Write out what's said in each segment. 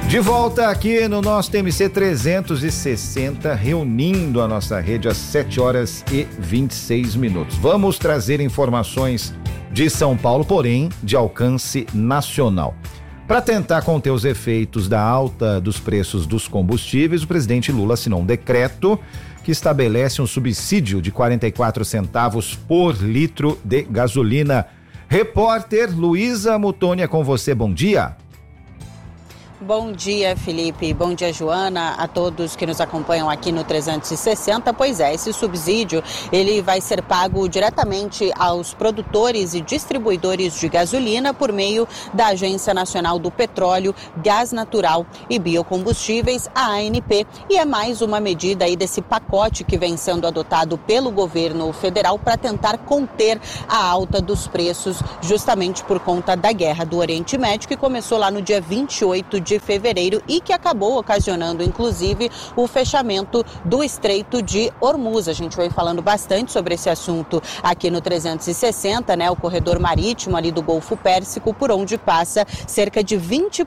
De volta aqui no nosso TMC 360, reunindo a nossa rede às 7h26. Vamos trazer informações de São Paulo, porém de alcance nacional. Para tentar conter os efeitos da alta dos preços dos combustíveis, o presidente Lula assinou um decreto que estabelece um subsídio de 44 centavos por litro de gasolina. Repórter Luísa Muttoni, é com você, bom dia. Bom dia, Felipe. Bom dia, Joana, a todos que nos acompanham aqui no 360. Pois é, esse subsídio, ele vai ser pago diretamente aos produtores e distribuidores de gasolina por meio da Agência Nacional do Petróleo, Gás Natural e Biocombustíveis, a ANP, e é mais uma medida aí desse pacote que vem sendo adotado pelo governo federal para tentar conter a alta dos preços, justamente por conta da guerra do Oriente Médio, que começou lá no dia 28 de fevereiro e que acabou ocasionando, inclusive, o fechamento do Estreito de Hormuz. A gente vem falando bastante sobre esse assunto aqui no 360, né? O corredor marítimo ali do Golfo Pérsico, por onde passa cerca de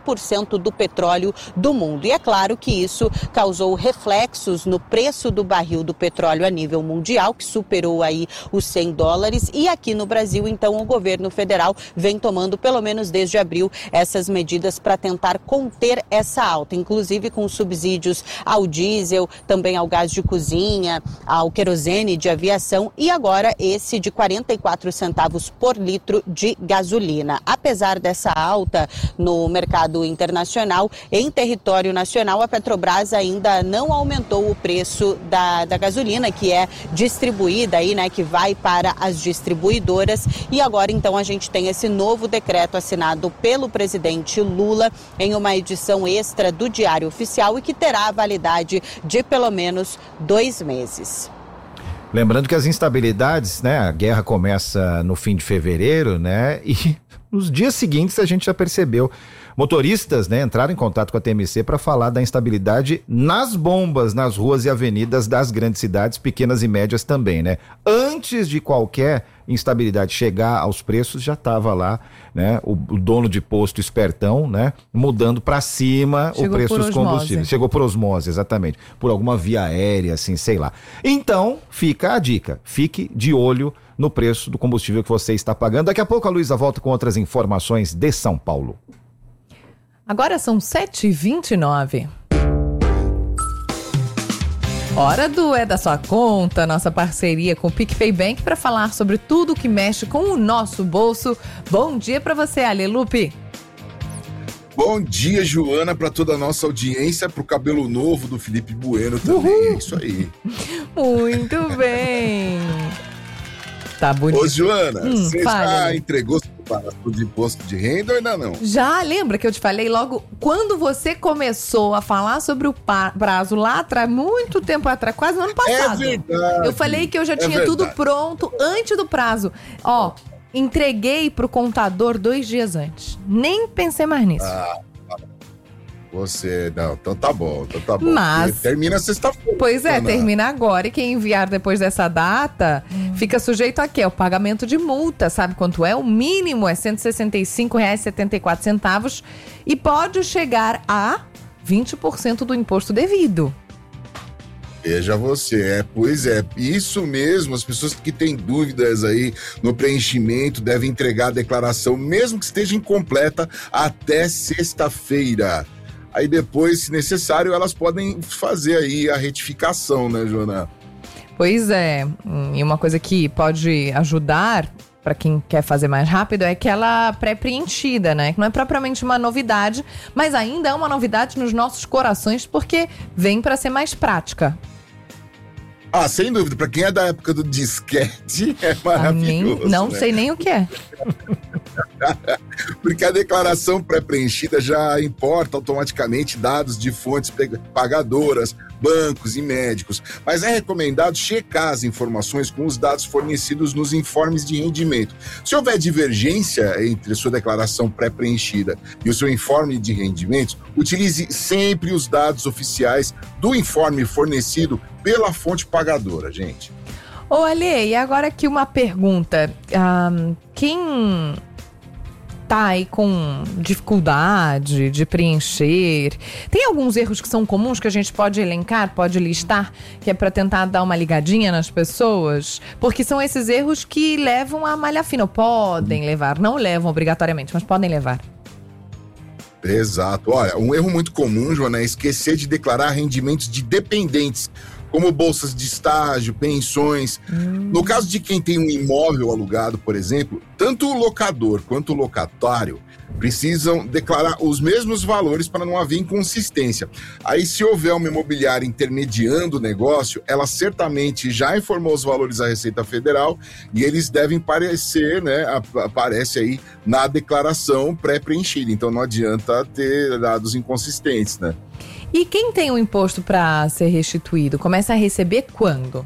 20% do petróleo do mundo. E é claro que isso causou reflexos no preço do barril do petróleo a nível mundial, que superou aí os $100. E aqui no Brasil, então, o governo federal vem tomando, pelo menos desde abril, essas medidas para tentar conter essa alta, inclusive com subsídios ao diesel, também ao gás de cozinha, ao querosene de aviação e agora esse de 44 centavos por litro de gasolina. Apesar dessa alta no mercado internacional, em território nacional, a Petrobras ainda não aumentou o preço da gasolina, que é distribuída aí, né, que vai para as distribuidoras. E agora, então, a gente tem esse novo decreto assinado pelo presidente Lula em uma edição extra do Diário Oficial e que terá a validade de pelo menos 2 meses. Lembrando que as instabilidades, né? A guerra começa no fim de fevereiro, né? E nos dias seguintes a gente já percebeu. Motoristas, né, entraram em contato com a TMC para falar da instabilidade nas bombas, nas ruas e avenidas das grandes cidades, pequenas e médias também, né? Antes de qualquer instabilidade chegar aos preços, já estava lá, né, o dono de posto espertão, né, mudando para cima o preço dos combustíveis. Chegou por osmose, exatamente. Por alguma via aérea, assim, sei lá. Então, fica a dica. Fique de olho no preço do combustível que você está pagando. Daqui a pouco a Luísa volta com outras informações de São Paulo. Agora são 7h29. Hora do É da Sua Conta, nossa parceria com o PicPay Bank para falar sobre tudo que mexe com o nosso bolso. Bom dia para você, Ale Lupe. Bom dia, Joana, para toda a nossa audiência, para o cabelo novo do Felipe Bueno também. Uhul. É isso aí. Muito bem. Tá bonito. Ô, Joana, você já entregou o de imposto de renda ou ainda não? Já, lembra que eu te falei logo quando você começou a falar sobre o prazo lá atrás, muito tempo atrás, quase no ano passado. É verdade. Eu falei que eu já tinha tudo pronto antes do prazo. Ó, entreguei pro contador 2 dias antes. Nem pensei mais nisso. Você, não, então tá bom. Mas termina sexta-feira. Pois é, termina agora e quem enviar depois dessa data fica sujeito a quê? O pagamento de multa, sabe quanto é? O mínimo é R$ 165,74 e pode chegar a 20% do imposto devido. Veja você, pois é, isso mesmo, as pessoas que têm dúvidas aí no preenchimento devem entregar a declaração, mesmo que esteja incompleta, até sexta-feira. Aí depois, se necessário, elas podem fazer aí a retificação, né, Joana? Pois é, e uma coisa que pode ajudar para quem quer fazer mais rápido é aquela pré-preenchida, né? Que não é propriamente uma novidade, mas ainda é uma novidade nos nossos corações porque vem para ser mais prática. Sem dúvida, para quem é da época do disquete, é maravilhoso. Não sei nem o que é. Porque a declaração pré-preenchida já importa automaticamente dados de fontes pagadoras, bancos e médicos, mas é recomendado checar as informações com os dados fornecidos nos informes de rendimento. Se houver divergência entre a sua declaração pré-preenchida e o seu informe de rendimentos, utilize sempre os dados oficiais do informe fornecido pela fonte pagadora, gente. Ô, Ale, e agora aqui uma pergunta. Quem tá aí com dificuldade de preencher, tem alguns erros que são comuns que a gente pode elencar, pode listar, que é para tentar dar uma ligadinha nas pessoas? Porque são esses erros que levam a malha fina, podem levar, não levam obrigatoriamente, mas podem levar. Exato. Olha, um erro muito comum, Joana, é esquecer de declarar rendimentos de dependentes, como bolsas de estágio, pensões. No caso de quem tem um imóvel alugado, por exemplo, tanto o locador quanto o locatário precisam declarar os mesmos valores para não haver inconsistência. Aí, se houver uma imobiliária intermediando o negócio, ela certamente já informou os valores à Receita Federal e eles devem aparecer, né? Aparece aí na declaração pré-preenchida. Então, não adianta ter dados inconsistentes, né? E quem tem o imposto para ser restituído, começa a receber quando?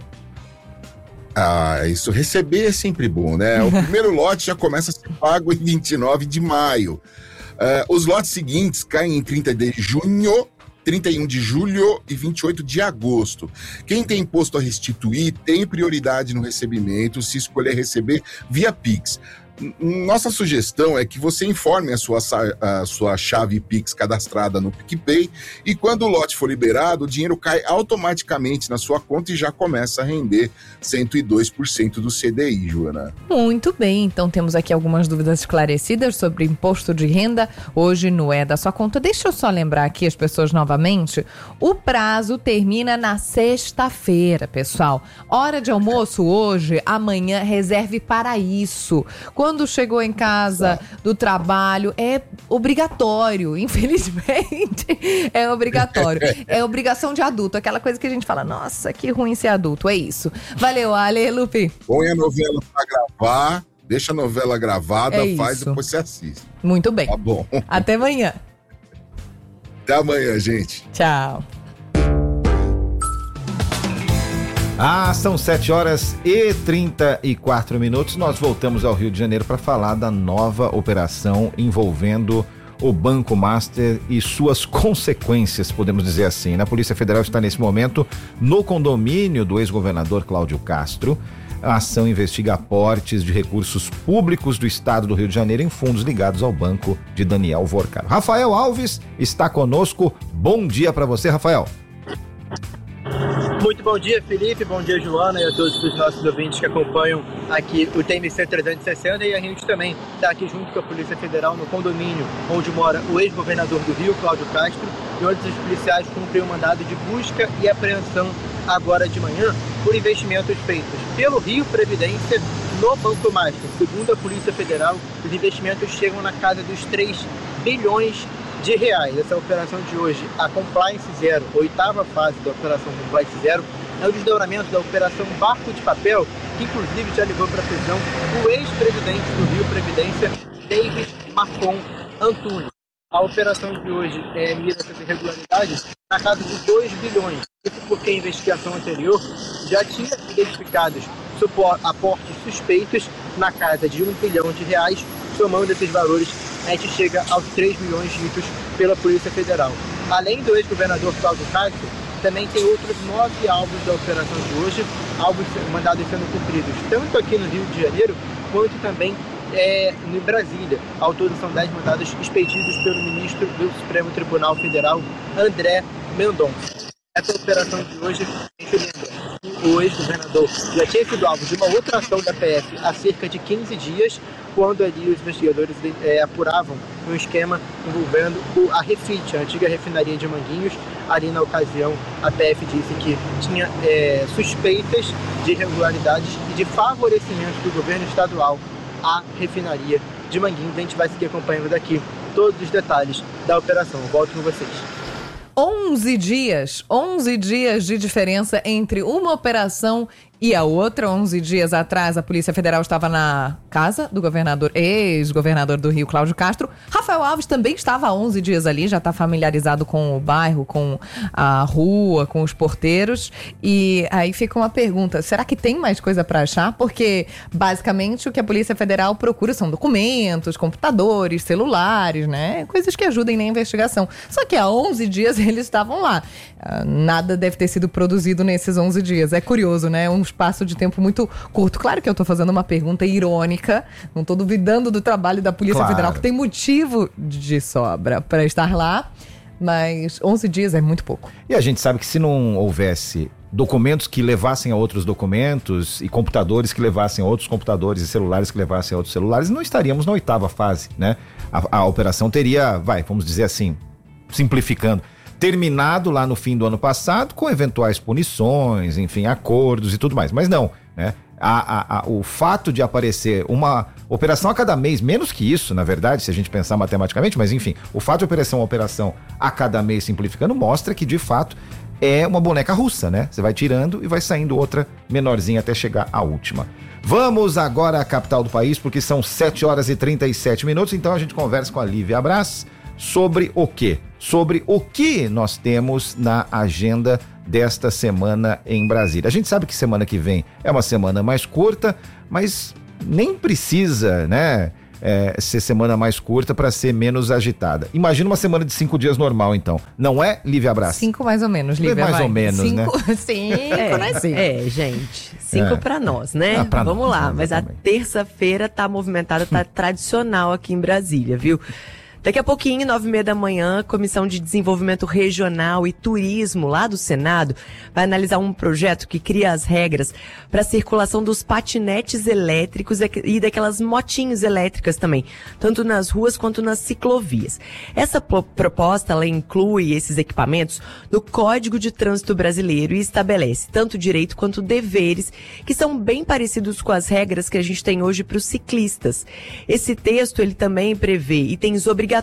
Isso, receber é sempre bom, né? O primeiro lote já começa a ser pago em 29 de maio. Os lotes seguintes caem em 30 de junho, 31 de julho e 28 de agosto. Quem tem imposto a restituir tem prioridade no recebimento se escolher receber via Pix. Nossa sugestão é que você informe a sua chave Pix cadastrada no PicPay e quando o lote for liberado, o dinheiro cai automaticamente na sua conta e já começa a render 102% do CDI, Joana. Muito bem, então temos aqui algumas dúvidas esclarecidas sobre imposto de renda hoje no É da Sua Conta. Deixa eu só lembrar aqui as pessoas novamente, o prazo termina na sexta-feira, pessoal. Hora de almoço hoje, amanhã, reserve para isso. Quando chegou em casa do trabalho, é obrigatório, infelizmente, é obrigatório. É obrigação de adulto, aquela coisa que a gente fala, nossa, que ruim ser adulto, é isso. Valeu, Ale, Lupe. Põe a novela pra gravar, deixa a novela gravada, faz e depois você assiste. Muito bem. Tá bom. Até amanhã. Até amanhã, gente. Tchau. São 7h34. Nós voltamos ao Rio de Janeiro para falar da nova operação envolvendo o Banco Master e suas consequências, podemos dizer assim. A Polícia Federal está nesse momento no condomínio do ex-governador Cláudio Castro. A ação investiga aportes de recursos públicos do estado do Rio de Janeiro em fundos ligados ao banco de Daniel Vorcaro. Rafael Alves está conosco. Bom dia para você, Rafael. Muito bom dia, Felipe, bom dia, Joana, e a todos os nossos ouvintes que acompanham aqui o TMC 360, e a gente também está aqui junto com a Polícia Federal no condomínio onde mora o ex-governador do Rio, Cláudio Castro, e onde os policiais cumprem um mandado de busca e apreensão agora de manhã por investimentos feitos pelo Rio Previdência no Banco Master. Segundo a Polícia Federal, os investimentos chegam na casa dos 3 bilhões de reais. Essa operação de hoje, a Compliance Zero, 8ª fase da operação Compliance Zero, é o desdobramento da operação Barco de Papel, que inclusive já levou para a prisão o ex-presidente do Rio Previdência, David Marcon Antunes. A operação de hoje mira essas irregularidades na casa de 2 bilhões. Isso porque a investigação anterior já tinha identificados aportes suspeitos na casa de 1 bilhão de reais. Somando esses valores, a gente chega aos 3 milhões ditos pela Polícia Federal. Além do ex-governador Cláudio Castro, também tem outros 9 alvos da operação de hoje, alvos mandados sendo cumpridos tanto aqui no Rio de Janeiro, quanto também em Brasília. Ao todo são 10 mandados expedidos pelo ministro do Supremo Tribunal Federal, André Mendonça. Essa operação de hoje, a gente lembra, o ex-governador já tinha sido alvo de uma outra ação da PF há cerca de 15 dias, quando ali os investigadores apuravam um esquema envolvendo a Refit, a antiga refinaria de Manguinhos. Ali na ocasião, a PF disse que tinha suspeitas de irregularidades e de favorecimento do governo estadual à refinaria de Manguinhos. A gente vai seguir acompanhando daqui todos os detalhes da operação. Eu volto com vocês. 11 dias de diferença entre uma operação e a outra. 11 dias atrás, a Polícia Federal estava na casa do ex-governador do Rio, Cláudio Castro. Rafael Alves também estava há 11 dias ali, já está familiarizado com o bairro, com a rua, com os porteiros. E aí fica uma pergunta, será que tem mais coisa para achar? Porque, basicamente, o que a Polícia Federal procura são documentos, computadores, celulares, né? Coisas que ajudem na investigação. Só que há 11 dias eles estavam lá. Nada deve ter sido produzido nesses 11 dias. É curioso, né? Uns espaço de tempo muito curto. Claro que eu tô fazendo uma pergunta irônica, não tô duvidando do trabalho da Polícia Federal, que tem motivo de sobra para estar lá, mas 11 dias é muito pouco. E a gente sabe que se não houvesse documentos que levassem a outros documentos e computadores que levassem a outros computadores e celulares que levassem a outros celulares, não estaríamos na 8ª fase, né? A operação teria, vamos dizer assim, simplificando, terminado lá no fim do ano passado com eventuais punições, enfim, acordos e tudo mais, mas não, né? O fato de aparecer uma operação a cada mês, menos que isso, na verdade, se a gente pensar matematicamente, mas enfim, o fato de aparecer uma operação a cada mês simplificando mostra que de fato é uma boneca russa, né? Você vai tirando e vai saindo outra menorzinha até chegar à última. Vamos agora à capital do país, porque são 7h37, então a gente conversa com a Lívia Abraz sobre o quê? Sobre o que nós temos na agenda desta semana em Brasília. A gente sabe que semana que vem é uma semana mais curta, mas nem precisa, né, ser semana mais curta para ser menos agitada. Imagina uma semana de 5 dias normal, então. Não é, Lívia Abraz? 5 mais ou menos, Lívia. Mais ou menos, 5, né? 5, né? 5. Gente. 5 pra nós, né? Vamos lá. Mas a terça-feira tá movimentada, tá tradicional aqui em Brasília, viu? Daqui a pouquinho, 9h30 da manhã, a Comissão de Desenvolvimento Regional e Turismo lá do Senado vai analisar um projeto que cria as regras para a circulação dos patinetes elétricos e daquelas motinhos elétricas também, tanto nas ruas quanto nas ciclovias. Essa proposta, ela inclui esses equipamentos no Código de Trânsito Brasileiro e estabelece tanto direito quanto deveres que são bem parecidos com as regras que a gente tem hoje para os ciclistas. Esse texto, ele também prevê itens obrigatórios,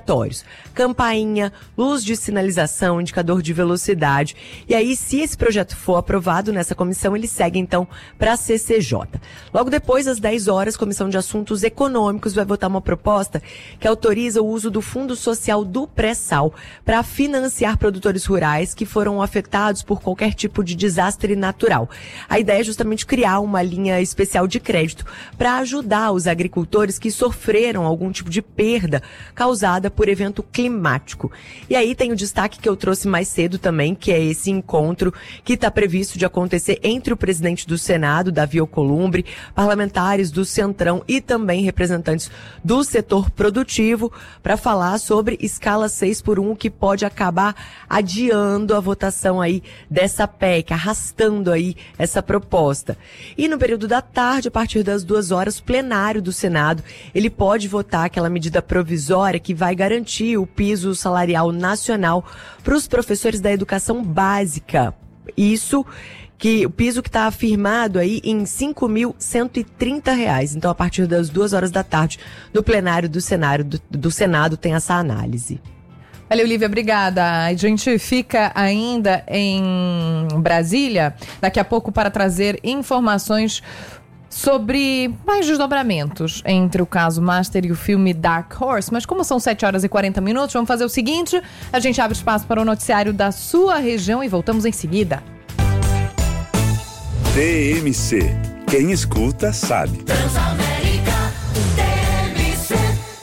campainha, luz de sinalização, indicador de velocidade. E aí, se esse projeto for aprovado nessa comissão, ele segue então para a CCJ. Logo depois, às 10 horas, a Comissão de Assuntos Econômicos vai votar uma proposta que autoriza o uso do Fundo Social do Pré-Sal para financiar produtores rurais que foram afetados por qualquer tipo de desastre natural. A ideia é justamente criar uma linha especial de crédito para ajudar os agricultores que sofreram algum tipo de perda causada por evento climático. E aí tem o destaque que eu trouxe mais cedo também, que é esse encontro que está previsto de acontecer entre o presidente do Senado, Davi Alcolumbre, parlamentares do Centrão e também representantes do setor produtivo para falar sobre escala 6x1, que pode acabar adiando a votação aí dessa PEC, arrastando aí essa proposta. E no período da tarde, a partir das 2 horas, o plenário do Senado, ele pode votar aquela medida provisória que vai garantir o piso salarial nacional para os professores da educação básica. Isso que o piso que está afirmado aí em R$ 5.130. Então, a partir das 2 horas da tarde, no plenário do Senado tem essa análise. Valeu, Lívia, obrigada. A gente fica ainda em Brasília, daqui a pouco, para trazer informações sobre mais desdobramentos entre o caso Master e o filme Dark Horse. Mas como são 7h40, vamos fazer o seguinte: a gente abre espaço para o noticiário da sua região e voltamos em seguida. TMC. Quem escuta sabe. Transamérica, TMC.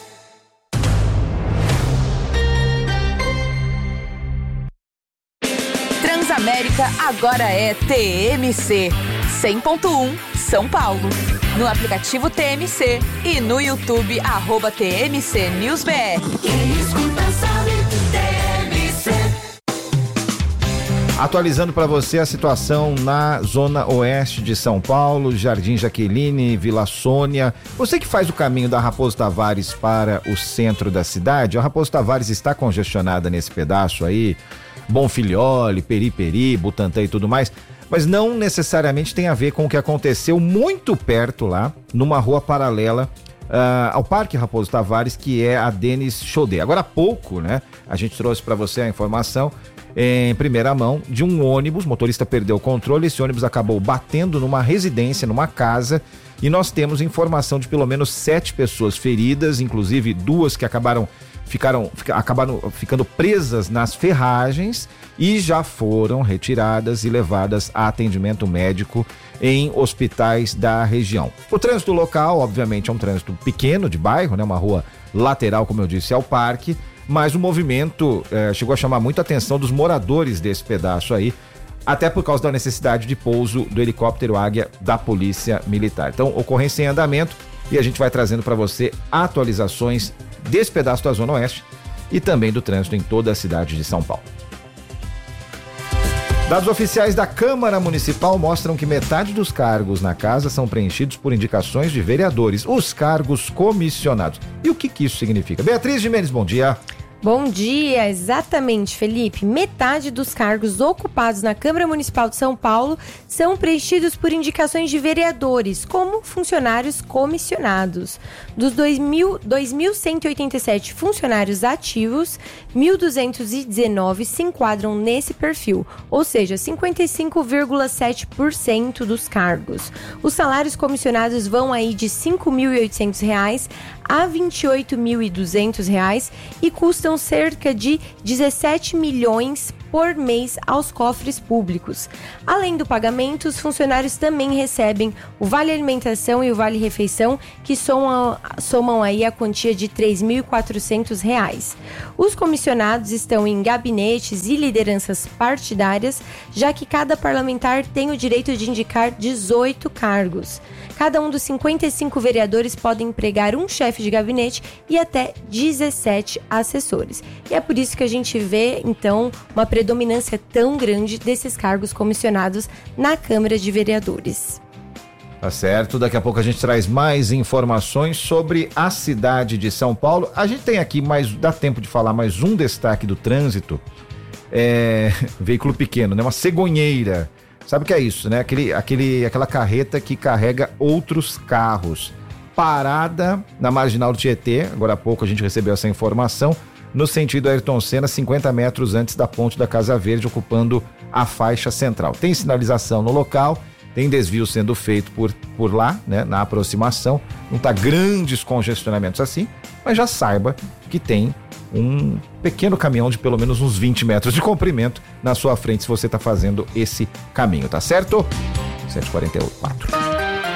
Transamérica agora é TMC 100.1 São Paulo. No aplicativo TMC e no YouTube @TMC News BR. Quem escuta sabe, TMC. Atualizando para você a situação na zona oeste de São Paulo, Jardim Jaqueline, Vila Sônia. Você que faz o caminho da Raposo Tavares para o centro da cidade, a Raposo Tavares está congestionada nesse pedaço aí, Bonfilhole, Periperi, Butantã e tudo mais, mas não necessariamente tem a ver com o que aconteceu muito perto lá, numa rua paralela ao Parque Raposo Tavares, que é a Denis Chodé. Agora há pouco, né, a gente trouxe para você a informação em primeira mão de um ônibus, o motorista perdeu o controle, esse ônibus acabou batendo numa residência, numa casa, e nós temos informação de pelo menos 7 pessoas feridas, inclusive 2 que acabaram ficando presas nas ferragens e já foram retiradas e levadas a atendimento médico em hospitais da região. O trânsito local, obviamente, é um trânsito pequeno de bairro, né? Uma rua lateral, como eu disse, ao parque, mas o movimento chegou a chamar muita atenção dos moradores desse pedaço aí. até por causa da necessidade de pouso do helicóptero Águia da Polícia Militar. Então, ocorrência em andamento e a gente vai trazendo para você atualizações desse pedaço da Zona Oeste e também do trânsito em toda a cidade de São Paulo. Dados oficiais da Câmara Municipal mostram que metade dos cargos na casa são preenchidos por indicações de vereadores, os cargos comissionados. E o que isso significa? Beatriz Gimenez, bom dia. Bom dia, exatamente, Felipe. Metade dos cargos ocupados na Câmara Municipal de São Paulo são preenchidos por indicações de vereadores, como funcionários comissionados. Dos 2.187 funcionários ativos, 1.219 se enquadram nesse perfil, ou seja, 55,7% dos cargos. Os salários comissionados vão aí de R$ 5.800 a R$ 28.200 e custam cerca de 17 milhões por mês aos cofres públicos. Além do pagamento, os funcionários também recebem o Vale Alimentação e o Vale Refeição, que somam aí a quantia de R$ 3.400. Os comissionados estão em gabinetes e lideranças partidárias, já que cada parlamentar tem o direito de indicar 18 cargos. Cada um dos 55 vereadores pode empregar um chefe de gabinete e até 17 assessores. E é por isso que a gente vê, então, uma predominância tão grande desses cargos comissionados na Câmara de Vereadores. Tá certo, daqui a pouco a gente traz mais informações sobre a cidade de São Paulo. A gente tem aqui dá tempo de falar mais um destaque do trânsito. Veículo pequeno, né? Uma cegonheira. Sabe o que é isso, né? Aquela carreta que carrega outros carros. Parada na Marginal do Tietê, agora há pouco a gente recebeu essa informação, no sentido Ayrton Senna, 50 metros antes da ponte da Casa Verde, ocupando a faixa central. Tem sinalização no local, tem desvio sendo feito por lá, né? Na aproximação, não tá grandes congestionamentos assim, mas já saiba que tem um pequeno caminhão de pelo menos uns 20 metros de comprimento na sua frente se você está fazendo esse caminho, tá certo? 7h44.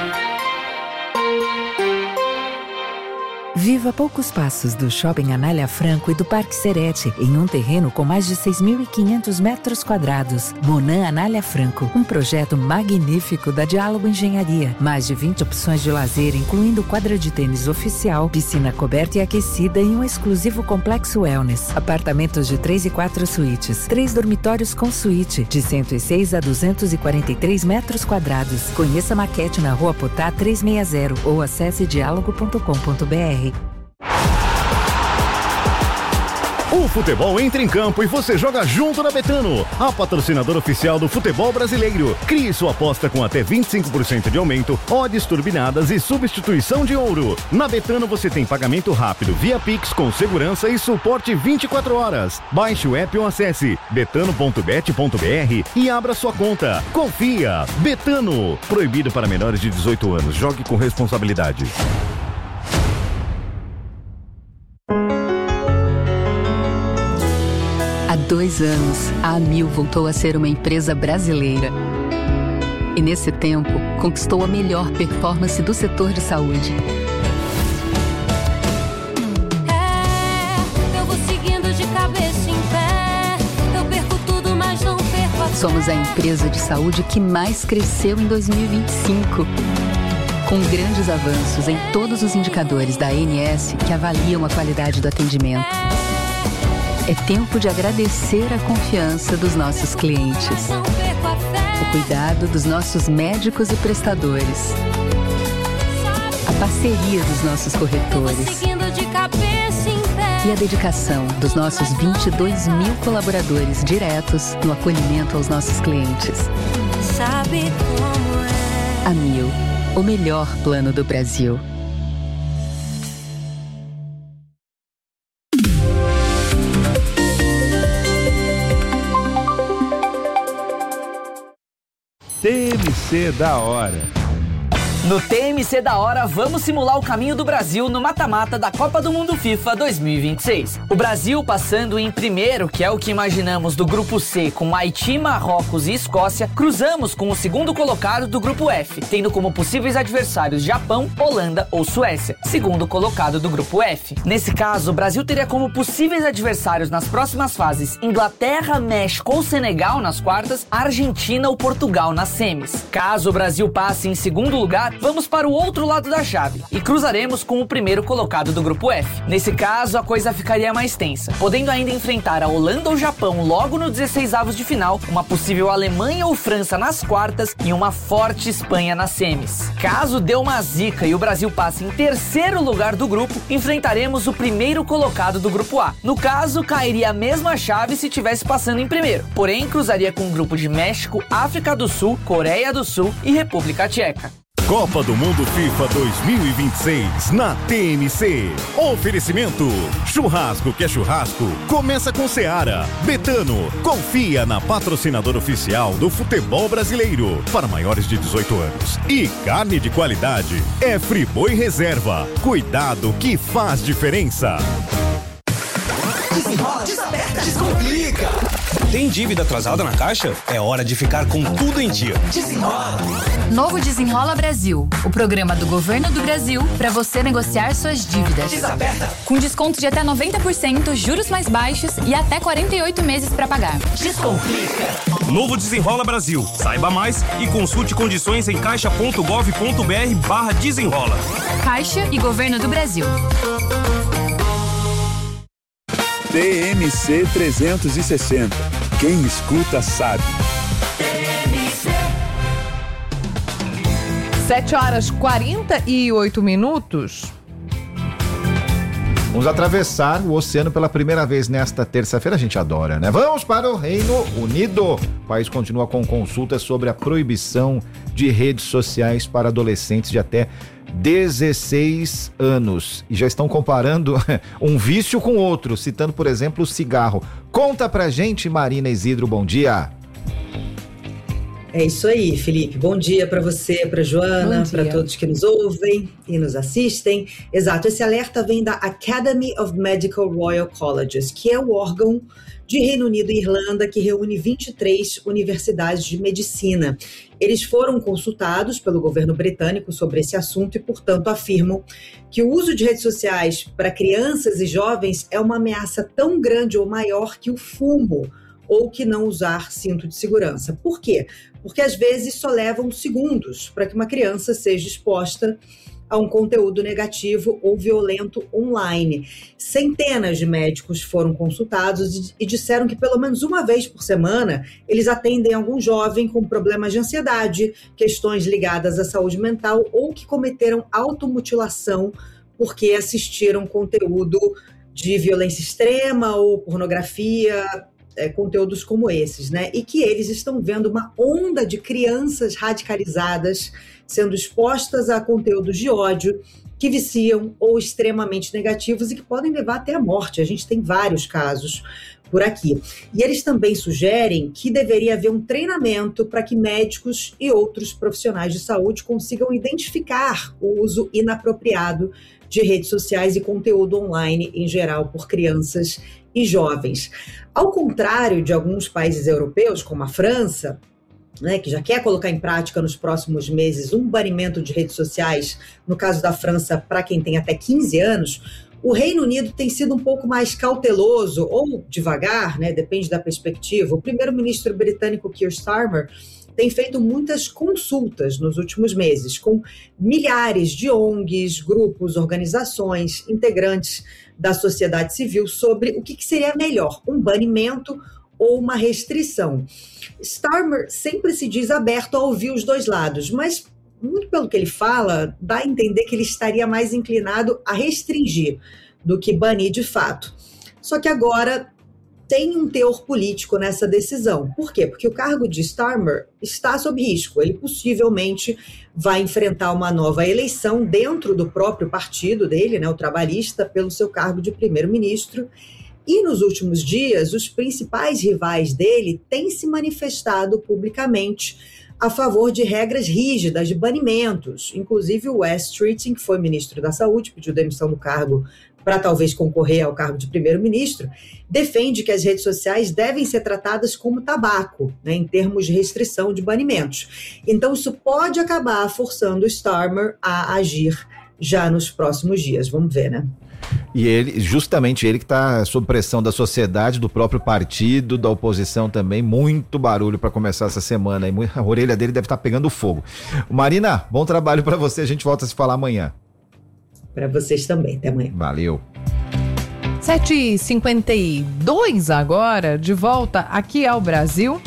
Viva a poucos passos do Shopping Anália Franco e do Parque Serete, em um terreno com mais de 6.500 metros quadrados. Monan Anália Franco, um projeto magnífico da Diálogo Engenharia. Mais de 20 opções de lazer, incluindo quadra de tênis oficial, piscina coberta e aquecida e um exclusivo complexo wellness. Apartamentos de 3 e 4 suítes, 3 dormitórios com suíte, de 106 a 243 metros quadrados. Conheça a maquete na Rua Potá 360 ou acesse dialogo.com.br. O futebol entra em campo e você joga junto na Betano, a patrocinadora oficial do futebol brasileiro. Crie sua aposta com até 25% de aumento, odds turbinadas e substituição de ouro. Na Betano você tem pagamento rápido via Pix com segurança e suporte 24 horas. Baixe o app ou acesse betano.bet.br e abra sua conta. Confia! Betano. Proibido para menores de 18 anos. Jogue com responsabilidade. Há 2 anos, a Amil voltou a ser uma empresa brasileira. E nesse tempo, conquistou a melhor performance do setor de saúde. Eu vou seguindo de cabeça em pé. Eu perco tudo, mas não perco a fé. Somos a empresa de saúde que mais cresceu em 2025. Com grandes avanços em todos os indicadores da ANS que avaliam a qualidade do atendimento. É tempo de agradecer a confiança dos nossos clientes, o cuidado dos nossos médicos e prestadores, a parceria dos nossos corretores e a dedicação dos nossos 22 mil colaboradores diretos no acolhimento aos nossos clientes. Sabe como é? Amil, o melhor plano do Brasil. TMC da hora. No TMC da hora, vamos simular o caminho do Brasil no mata-mata da Copa do Mundo FIFA 2026. O Brasil passando em primeiro, que é o que imaginamos do grupo C, com Haiti, Marrocos e Escócia, cruzamos com o segundo colocado do grupo F, tendo como possíveis adversários Japão, Holanda ou Suécia, segundo colocado do grupo F. Nesse caso, o Brasil teria como possíveis adversários nas próximas fases Inglaterra, México ou Senegal nas quartas, Argentina ou Portugal nas semis. Caso o Brasil passe em segundo lugar, vamos para o outro lado da chave e cruzaremos com o primeiro colocado do grupo F. Nesse caso, a coisa ficaria mais tensa, podendo ainda enfrentar a Holanda ou Japão logo no 16avos de final, uma possível Alemanha ou França nas quartas e uma forte Espanha nas semis. Caso dê uma zica e o Brasil passe em terceiro lugar do grupo, enfrentaremos o primeiro colocado do grupo A. No caso, cairia a mesma chave se tivesse passando em primeiro, porém cruzaria com um grupo de México, África do Sul, Coreia do Sul e República Tcheca. Copa do Mundo FIFA 2026 na TMC. Oferecimento: churrasco que é churrasco, começa com Seara. Betano, confia na patrocinadora oficial do futebol brasileiro para maiores de 18 anos. E carne de qualidade é Friboi Reserva. Cuidado que faz diferença. Desenrola, desaperta, descomplica. Tem dívida atrasada na Caixa? É hora de ficar com tudo em dia. Desenrola. Novo Desenrola Brasil, o programa do Governo do Brasil para você negociar suas dívidas. Desaperta. Com desconto de até 90%, juros mais baixos e até 48 meses para pagar. Descomplica. Novo Desenrola Brasil. Saiba mais e consulte condições em caixa.gov.br/desenrola. Caixa e Governo do Brasil. TMC 360. Quem escuta sabe. 7h48. Vamos atravessar o oceano pela primeira vez nesta terça-feira, a gente adora, né? Vamos para o Reino Unido. O país continua com consultas sobre a proibição de redes sociais para adolescentes de até 16 anos. E já estão comparando um vício com outro, citando, por exemplo, o cigarro. Conta pra gente, Marina Isidro, bom dia. É isso aí, Felipe. Bom dia para você, para Joana, para todos que nos ouvem e nos assistem. Exato, esse alerta vem da Academy of Medical Royal Colleges, que é o órgão de Reino Unido e Irlanda que reúne 23 universidades de medicina. Eles foram consultados pelo governo britânico sobre esse assunto e, portanto, afirmam que o uso de redes sociais para crianças e jovens é uma ameaça tão grande ou maior que o fumo ou que não usar cinto de segurança. Por quê? Porque às vezes só levam segundos para que uma criança seja exposta a um conteúdo negativo ou violento online. Centenas de médicos foram consultados e disseram que pelo menos uma vez por semana eles atendem algum jovem com problemas de ansiedade, questões ligadas à saúde mental ou que cometeram automutilação porque assistiram conteúdo de violência extrema ou pornografia, conteúdos como esses, né? E que eles estão vendo uma onda de crianças radicalizadas sendo expostas a conteúdos de ódio que viciam ou extremamente negativos e que podem levar até a morte. A gente tem vários casos por aqui. E eles também sugerem que deveria haver um treinamento para que médicos e outros profissionais de saúde consigam identificar o uso inapropriado de redes sociais e conteúdo online em geral por crianças e jovens. Ao contrário de alguns países europeus, como a França, né, que já quer colocar em prática nos próximos meses um banimento de redes sociais, no caso da França, para quem tem até 15 anos, o Reino Unido tem sido um pouco mais cauteloso, ou devagar, né, depende da perspectiva. O primeiro-ministro britânico Keir Starmer tem feito muitas consultas nos últimos meses, com milhares de ONGs, grupos, organizações, integrantes da sociedade civil sobre o que seria melhor, um banimento ou uma restrição. Starmer sempre se diz aberto a ouvir os dois lados, mas muito pelo que ele fala, dá a entender que ele estaria mais inclinado a restringir do que banir de fato. Só que agora tem um teor político nessa decisão. Por quê? Porque o cargo de Starmer está sob risco. Ele possivelmente vai enfrentar uma nova eleição dentro do próprio partido dele, né, o trabalhista, pelo seu cargo de primeiro-ministro. E nos últimos dias, os principais rivais dele têm se manifestado publicamente, a favor de regras rígidas de banimentos. Inclusive o Wes Streeting, que foi ministro da Saúde, pediu demissão do cargo para talvez concorrer ao cargo de primeiro-ministro, defende que as redes sociais devem ser tratadas como tabaco, né, em termos de restrição de banimentos. Então isso pode acabar forçando o Starmer a agir já nos próximos dias. Vamos ver, né? E ele, justamente ele que está sob pressão da sociedade, do próprio partido, da oposição também, muito barulho para começar essa semana. E a orelha dele deve estar pegando fogo. Marina, bom trabalho para você, a gente volta a se falar amanhã. Para vocês também, até amanhã. Valeu. 7h52 agora, de volta aqui ao Brasil.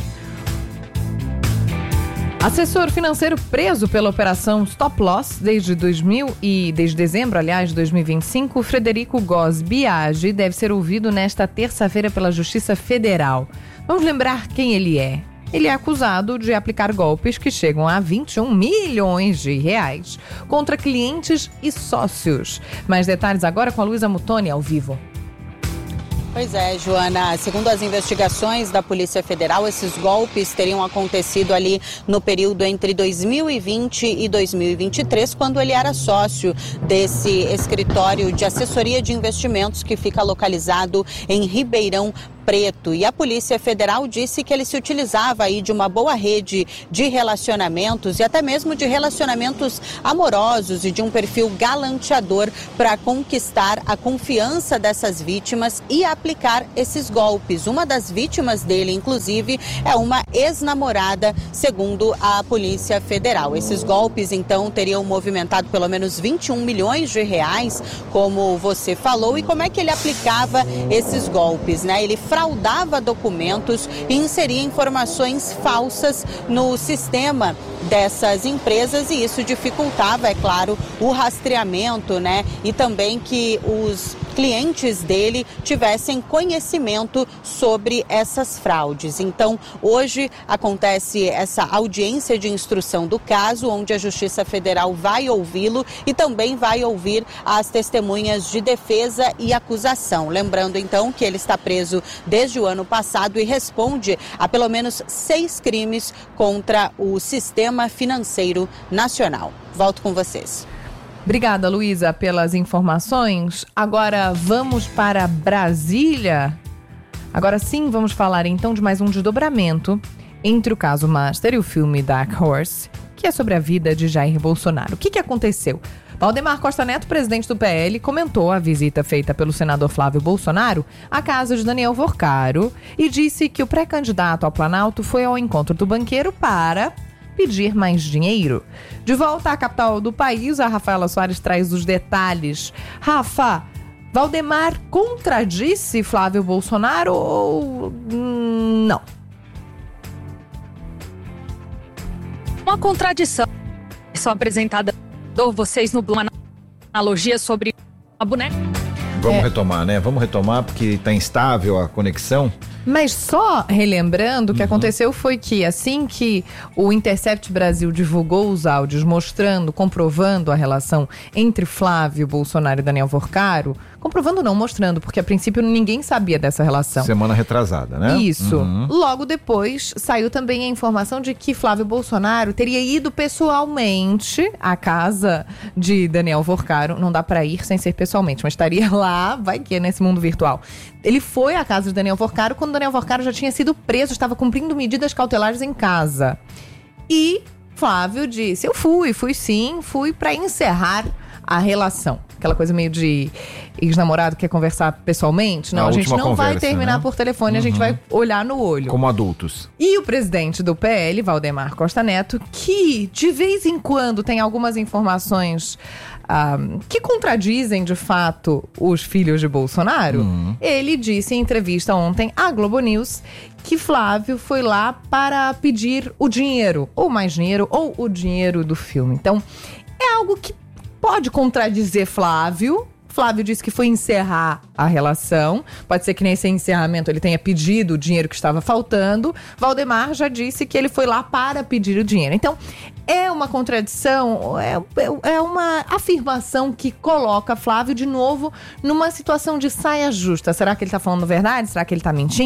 Assessor financeiro preso pela operação Stop Loss desde dezembro, aliás, de 2025, Frederico Góes Biagi deve ser ouvido nesta terça-feira pela Justiça Federal. Vamos lembrar quem ele é. Ele é acusado de aplicar golpes que chegam a 21 milhões de reais contra clientes e sócios. Mais detalhes agora com a Luísa Mutoni ao vivo. Pois é, Joana, segundo as investigações da Polícia Federal, esses golpes teriam acontecido ali no período entre 2020 e 2023, quando ele era sócio desse escritório de assessoria de investimentos que fica localizado em Ribeirão Preto. E a Polícia Federal disse que ele se utilizava aí de uma boa rede de relacionamentos e até mesmo de relacionamentos amorosos e de um perfil galanteador para conquistar a confiança dessas vítimas e aplicar esses golpes. Uma das vítimas dele, inclusive, é uma ex-namorada, segundo a Polícia Federal. Esses golpes, então, teriam movimentado pelo menos 21 milhões de reais, como você falou. E como é que ele aplicava esses golpes, né? Ele fraudava documentos e inseria informações falsas no sistema dessas empresas e isso dificultava, é claro, o rastreamento, né? E também que os clientes dele tivessem conhecimento sobre essas fraudes. Então, hoje acontece essa audiência de instrução do caso, onde a Justiça Federal vai ouvi-lo e também vai ouvir as testemunhas de defesa e acusação. Lembrando, então, que ele está preso desde o ano passado e responde a pelo menos 6 crimes contra o sistema financeiro nacional. Volto com vocês. Obrigada, Luísa, pelas informações. Agora vamos para Brasília. Agora sim, vamos falar então de mais um desdobramento entre o caso Master e o filme Dark Horse, que é sobre a vida de Jair Bolsonaro. O que aconteceu? Valdemar Costa Neto, presidente do PL, comentou a visita feita pelo senador Flávio Bolsonaro à casa de Daniel Vorcaro e disse que o pré-candidato ao Planalto foi ao encontro do banqueiro para pedir mais dinheiro. De volta à capital do país, a Rafaela Soares traz os detalhes. Rafa, Valdemar contradisse Flávio Bolsonaro ou não? Uma contradição. São apresentadas por vocês no uma analogia sobre a boneca. Vamos retomar, né? Vamos retomar porque está instável a conexão. Mas só relembrando, o que aconteceu foi que assim que o Intercept Brasil divulgou os áudios mostrando, comprovando a relação entre Flávio Bolsonaro e Daniel Vorcaro, comprovando não, mostrando, porque a princípio ninguém sabia dessa relação. Semana retrasada, né? Isso. Logo depois saiu também a informação de que Flávio Bolsonaro teria ido pessoalmente à casa de Daniel Vorcaro. Não dá pra ir sem ser pessoalmente, mas estaria lá, vai que é nesse mundo virtual. Ele foi à casa de Daniel Vorcaro quando Daniel Vorcaro já tinha sido preso, estava cumprindo medidas cautelares em casa. E Flávio disse, eu fui sim, para encerrar a relação. Aquela coisa meio de ex-namorado que quer conversar pessoalmente. Não, a gente não vai terminar, né, por telefone, a gente vai olhar no olho. Como adultos. E o presidente do PL, Valdemar Costa Neto, que de vez em quando tem algumas informações que contradizem de fato os filhos de Bolsonaro, ele disse em entrevista ontem à Globo News que Flávio foi lá para pedir o dinheiro, ou mais dinheiro, ou o dinheiro do filme. Então, é algo que pode contradizer Flávio. Flávio disse que foi encerrar a relação. Pode ser que nesse encerramento ele tenha pedido o dinheiro que estava faltando. Valdemar já disse que ele foi lá para pedir o dinheiro. Então, é uma contradição, é uma afirmação que coloca Flávio de novo numa situação de saia justa. Será que ele está falando verdade? Será que ele está mentindo?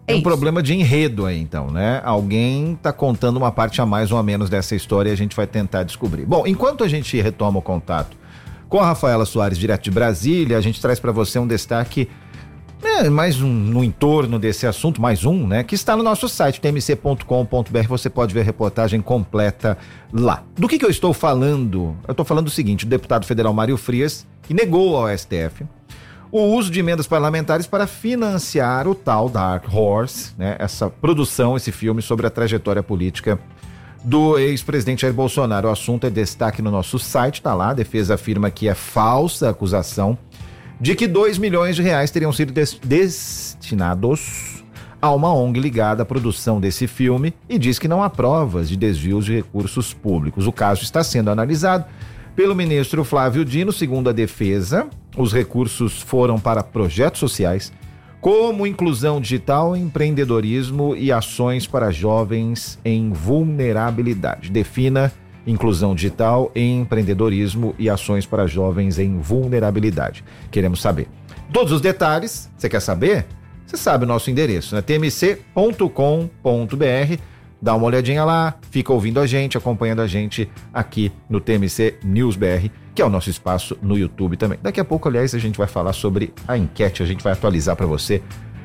Tem um problema de enredo aí, então, né? Alguém tá contando uma parte a mais ou a menos dessa história e a gente vai tentar descobrir. Bom, enquanto a gente retoma o contato com a Rafaela Soares, direto de Brasília, a gente traz para você um destaque, mais um no entorno desse assunto, né? Que está no nosso site, tmc.com.br, você pode ver a reportagem completa lá. Do que eu estou falando? Eu estou falando o seguinte, o deputado federal Mário Frias, que negou ao STF o uso de emendas parlamentares para financiar o tal Dark Horse, né? Essa produção, esse filme sobre a trajetória política do ex-presidente Jair Bolsonaro. O assunto é destaque no nosso site, tá lá. A defesa afirma que é falsa a acusação de que 2 milhões de reais teriam sido destinados a uma ONG ligada à produção desse filme e diz que não há provas de desvios de recursos públicos. O caso está sendo analisado pelo ministro Flávio Dino. Segundo a defesa, os recursos foram para projetos sociais, como inclusão digital, empreendedorismo e ações para jovens em vulnerabilidade. Defina inclusão digital, empreendedorismo e ações para jovens em vulnerabilidade. Queremos saber todos os detalhes. Você quer saber? Você sabe o nosso endereço, né? tmc.com.br. Dá uma olhadinha lá, fica ouvindo a gente, acompanhando a gente aqui no TMC News BR, que é o nosso espaço no YouTube também. Daqui a pouco, aliás, a gente vai falar sobre a enquete, a gente vai atualizar para você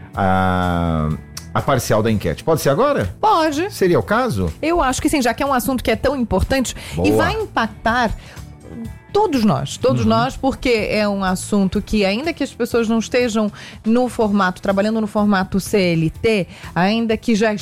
a parcial da enquete. Pode ser agora? Pode. Seria o caso? Eu acho que sim, já que é um assunto que é tão importante. Boa. E vai impactar todos nós, porque é um assunto que, ainda que as pessoas não estejam no formato, trabalhando no formato CLT, ainda que já